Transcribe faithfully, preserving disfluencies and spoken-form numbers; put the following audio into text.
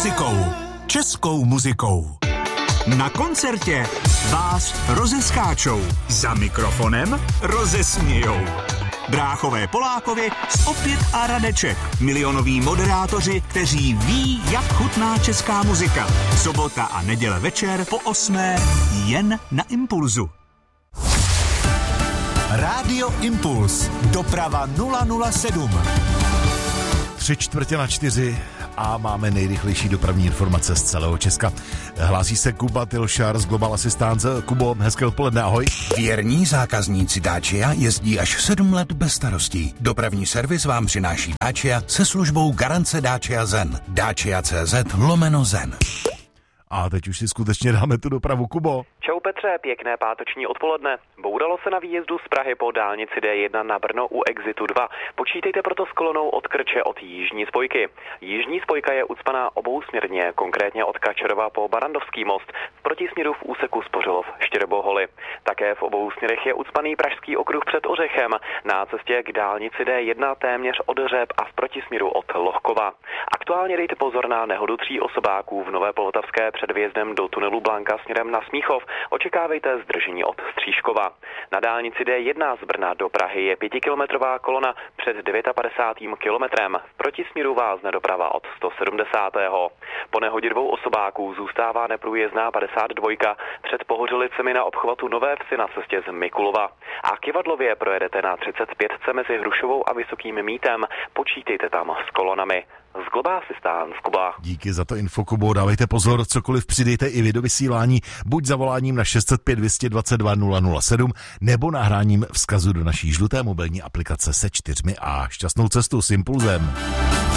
muzikou. Českou muzikou. Na koncertě vás rozeskáčou. Za mikrofonem rozesmějou. Bráchové Polákovi z Opět a Radeček. Milionoví moderátoři, kteří ví, jak chutná česká muzika. Sobota a neděle večer po osmé jen na Impulzu. Rádio Impuls. Doprava nula nula sedm. Tři čtvrtě na čtyři a máme nejrychlejší dopravní informace z celého Česka. Hlásí se Kuba Tilšar z Global Assistance. Kubo, hezké odpoledne, ahoj. Věrní zákazníci Dacia jezdí až sedm let bez starostí. Dopravní servis vám přináší Dacia se službou garance Dacia Zen. Dacia.cz lomeno Zen. A teď už si skutečně dáme tu dopravu, Kubo. Čau Petře, pěkné páteční odpoledne. Bouralo se na výjezdu z Prahy po dálnici D jedna na Brno u Exitu dva. Počítejte proto s kolonou od Krče od jižní spojky. Jižní spojka je ucpaná obousměrně, konkrétně od Kačerova po Barandovský most, v protisměru v úseku Spořilov Štěrboholy. Také v obou směrech je ucpaný Pražský okruh před Ořechem, na cestě k dálnici D jedna téměř od Řeb a v protisměru od Lohkova. Aktuálně dejte pozor na nehodu tří osobáků v Nové Polotavské před vjezdem do tunelu Blanka směrem na Smíchov. Očekávejte zdržení od Stříškova. Na dálnici D jedna z Brna do Prahy je pětikilometrová kolona před padesátým devátým kilometrem. V protisměru vázne doprava od sto sedmdesátého Po nehodě dvou osobáků zůstává neprůjezdná padesát dva před Pohořelicemi na obchvatu Nové Vsi na cestě z Mikulova. A k Kivadlově projedete na třicet pět mezi Hrušovou a Vysokým Mítem. Počítejte tam s kolonami. Z Global Assistance, Kuba. Díky za to info, Kubo. Dávejte pozor, cokoliv přidejte i vy do vysílání, buď zavoláním na šest set pět dvě dvacet dva nula nula sedm, nebo nahráním vzkazu do naší žluté mobilní aplikace se čtyřmi a šťastnou cestu s Impulzem.